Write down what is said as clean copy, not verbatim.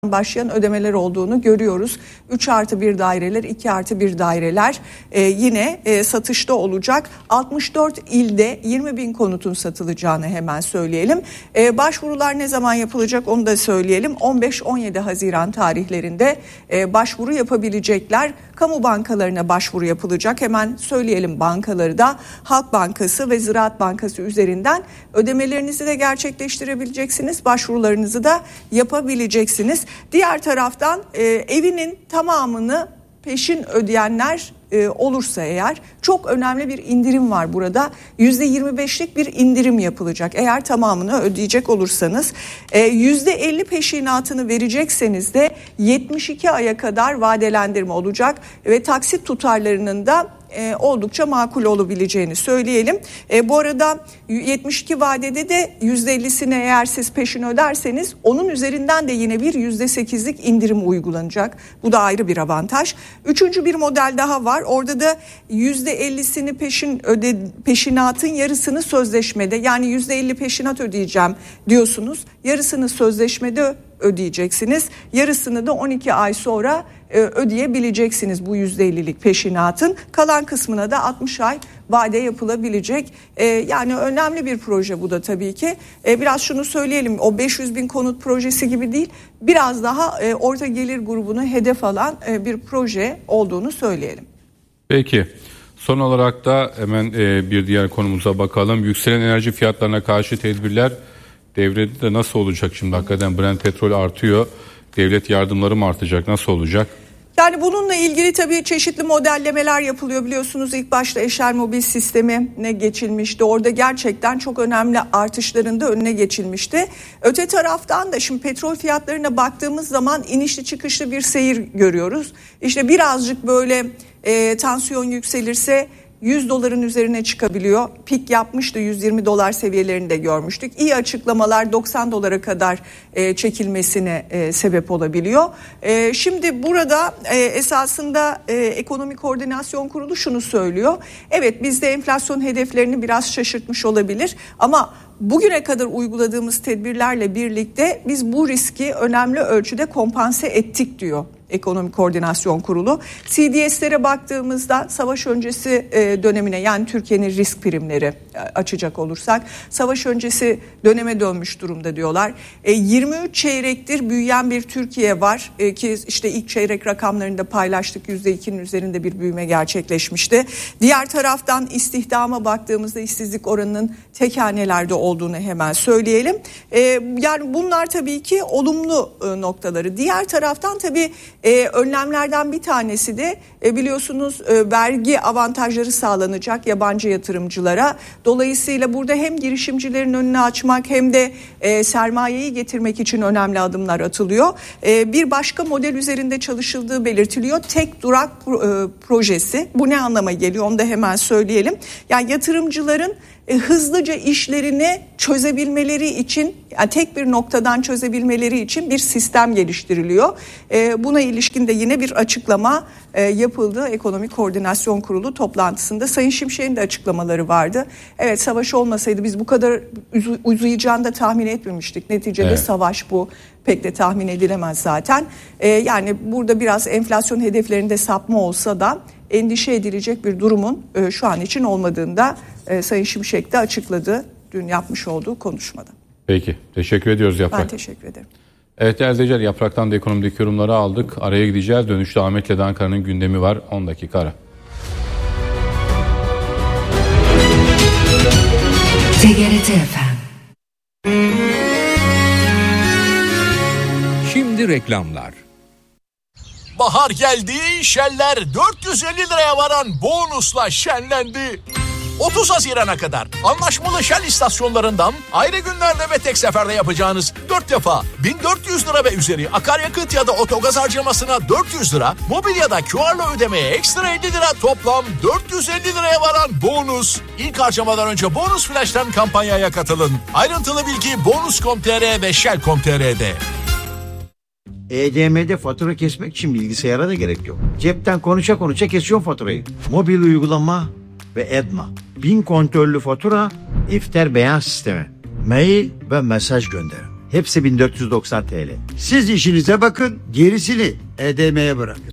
başlayan ödemeler olduğunu görüyoruz. 3+1 daireler, 2+1 daireler yine satışta olacak. 64 ilde 20.000 konutun satılacağını hemen söyleyelim. Başvurular ne zaman yapılacak onu da söyleyelim. 15-17 Haziran tarihlerinde başvuru yapabilecekler. Kamu bankalarına başvuru yapılacak. Hemen söyleyelim bankaları da. Halk Bankası ve Ziraat Bankası üzerinden ödemelerinizi de gerçekleştirebileceksiniz. Başvurularınızı da yapabileceksiniz. Diğer taraftan evinin tamamını peşin ödeyenler olursa eğer çok önemli bir indirim var burada. %25'lik bir indirim yapılacak. Eğer tamamını ödeyecek olursanız %50 peşinatını verecekseniz de 72 aya kadar vadelendirme olacak ve taksit tutarlarının da oldukça makul olabileceğini söyleyelim. Bu arada 72 vadede de %50'sini eğer siz peşin öderseniz onun üzerinden de yine bir %8'lik indirim uygulanacak. Bu da ayrı bir avantaj. Üçüncü bir model daha var. Orada da %50'sini peşinatın yarısını sözleşmede, yani %50 peşinat ödeyeceğim diyorsunuz. Yarısını sözleşmede ödeyeceksiniz. Yarısını da 12 ay sonra ödeyebileceksiniz bu %50'lik peşinatın. Kalan kısmına da 60 ay vade yapılabilecek. Yani önemli bir proje bu da tabii ki. Biraz şunu söyleyelim, o 500.000 konut projesi gibi değil, biraz daha orta gelir grubunu hedef alan bir proje olduğunu söyleyelim. Peki. Son olarak da hemen bir diğer konumuza bakalım. Yükselen enerji fiyatlarına karşı tedbirler devrede de nasıl olacak şimdi? Hakikaten Brent petrol artıyor. Devlet yardımları mı artacak? Nasıl olacak? Yani bununla ilgili tabii çeşitli modellemeler yapılıyor, biliyorsunuz. İlk başta Eşel Mobil sistemine geçilmişti. Orada gerçekten çok önemli artışların da önüne geçilmişti. Öte taraftan da şimdi petrol fiyatlarına baktığımız zaman inişli çıkışlı bir seyir görüyoruz. İşte birazcık böyle tansiyon yükselirse $100 üzerine çıkabiliyor. Pik yapmıştı, $120 seviyelerinde görmüştük. İyi açıklamalar $90 kadar çekilmesine sebep olabiliyor. Şimdi burada esasında Ekonomi Koordinasyon Kurulu şunu söylüyor. Evet, biz de enflasyon hedeflerini biraz şaşırtmış olabilir ama bugüne kadar uyguladığımız tedbirlerle birlikte biz bu riski önemli ölçüde kompanse ettik diyor Ekonomi Koordinasyon Kurulu. CDS'lere baktığımızda savaş öncesi dönemine, yani Türkiye'nin risk primleri açacak olursak savaş öncesi döneme dönmüş durumda diyorlar. 23 çeyrektir büyüyen bir Türkiye var ki işte ilk çeyrek rakamlarında paylaştık, %2'nin üzerinde bir büyüme gerçekleşmişti. Diğer taraftan istihdama baktığımızda işsizlik oranının tek hanelerde olduğunu hemen söyleyelim. Yani bunlar tabii ki olumlu noktaları. Diğer taraftan tabii önlemlerden bir tanesi de biliyorsunuz vergi avantajları sağlanacak yabancı yatırımcılara. Dolayısıyla burada hem girişimcilerin önünü açmak hem de sermayeyi getirmek için önemli adımlar atılıyor. Bir başka model üzerinde çalışıldığı belirtiliyor. Tek durak projesi. Bu ne anlama geliyor onu da hemen söyleyelim. Yani yatırımcıların hızlıca işlerini çözebilmeleri için, yani tek bir noktadan çözebilmeleri için bir sistem geliştiriliyor. Buna ilişkin de yine bir açıklama yapıldı Ekonomi Koordinasyon Kurulu toplantısında. Sayın Şimşek'in de açıklamaları vardı. Evet, savaş olmasaydı biz bu kadar uzayacağını da tahmin etmemiştik. Neticede evet, savaş bu. Pek de tahmin edilemez zaten. Yani burada biraz enflasyon hedeflerinde sapma olsa da endişe edilecek bir durumun şu an için olmadığında Sayın Şimşek de açıkladı dün yapmış olduğu konuşmada. Peki, teşekkür ediyoruz Yaprak. Ben teşekkür ederim. Evet değerli izleyiciler, Yaprak'tan da ekonomideki yorumları aldık. Araya gideceğiz. Dönüşte Ahmet'le de Ankara'nın gündemi var. 10 dakika ara. TGRT FM. Şimdi reklamlar. Bahar geldi, Shell'ler 450 liraya varan bonusla şenlendi. 30 Haziran'a kadar anlaşmalı Shell istasyonlarından ayrı günlerde ve tek seferde yapacağınız 4 defa 1400 lira ve üzeri akaryakıt ya da otogaz harcamasına 400 lira, mobilyada QR'la ödemeye ekstra 50 lira, toplam 450 liraya varan bonus. İlk harcamadan önce Bonus Flash'tan kampanyaya katılın. Ayrıntılı bilgi bonus.com.tr ve shell.com.tr'de. EDM'de fatura kesmek için bilgisayara da gerek yok. Cepten konuşa kesiyor faturayı. Mobil uygulama ve Edma. 1000 kontrollü fatura, İfter beyan sistemi. Mail ve mesaj gönder. Hepsi 1490 TL. Siz işinize bakın, gerisini EDM'ye bırakın.